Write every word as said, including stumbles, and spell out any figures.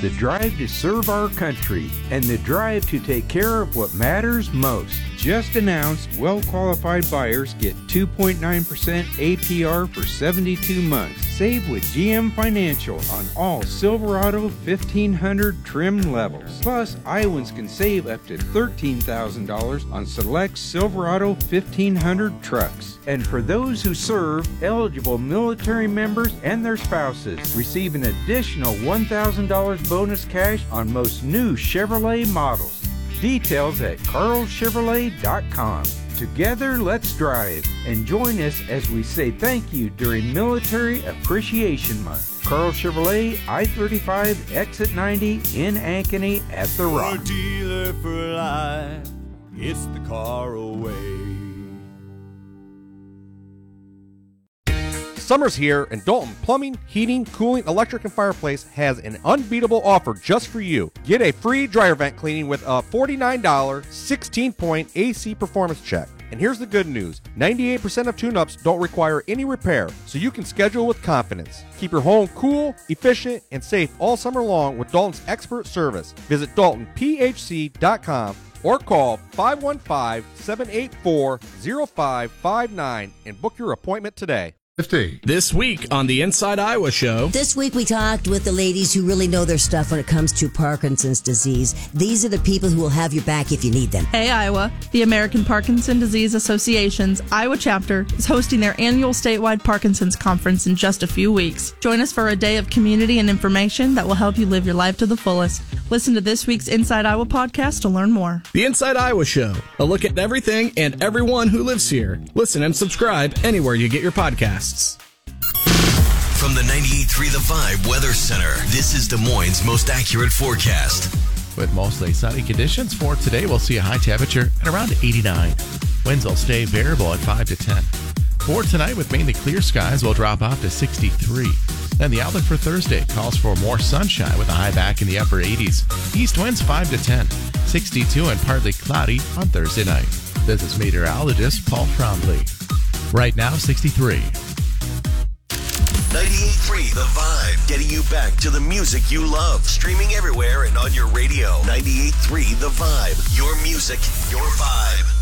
the drive to serve our country and the drive to take care of what matters most. Just announced, well-qualified buyers get two point nine percent A P R for seventy-two months. Save with G M Financial on all Silverado fifteen hundred trim levels. Plus, Iowans can save up to thirteen thousand dollars on select Silverado fifteen hundred trucks. And for those who serve, eligible military members and their spouses receive an additional one thousand dollars bonus cash on most new Chevrolet models. Details at carl chevrolet dot com. Together, let's drive and join us as we say thank you during Military Appreciation Month. Carl Chevrolet, I thirty-five, Exit ninety in Ankeny at The Rock. For a dealer for life, it's the car away. Summer's here, and Dalton Plumbing, Heating, Cooling, Electric, and Fireplace has an unbeatable offer just for you. Get a free dryer vent cleaning with a forty-nine dollars sixteen-point A C performance check. And here's the good news. ninety-eight percent of tune-ups don't require any repair, so you can schedule with confidence. Keep your home cool, efficient, and safe all summer long with Dalton's expert service. Visit dalton p h c dot com or call five one five, seven eight four, zero five five nine and book your appointment today. fifty. This week on the Inside Iowa Show. This week we talked with the ladies who really know their stuff when it comes to Parkinson's disease. These are the people who will have your back if you need them. Hey Iowa, the American Parkinson Disease Association's Iowa chapter is hosting their annual statewide Parkinson's conference in just a few weeks. Join us for a day of community and information that will help you live your life to the fullest. Listen to this week's Inside Iowa podcast to learn more. The Inside Iowa Show, a look at everything and everyone who lives here. Listen and subscribe anywhere you get your podcasts. From the ninety-eight point three The Vibe Weather Center, this is Des Moines' most accurate forecast. With mostly sunny conditions for today, we'll see a high temperature at around eighty-nine. Winds will stay variable at five to ten. For tonight, with mainly clear skies, we'll drop off to sixty-three. Then the outlook for Thursday calls for more sunshine with a high back in the upper eighties. East winds five to ten. sixty-two and partly cloudy on Thursday night. This is meteorologist Paul Trombley. Right now, sixty-three. ninety-eight point three The Vibe, getting you back to the music you love. Streaming everywhere and on your radio. ninety-eight point three The Vibe, your music, your vibe.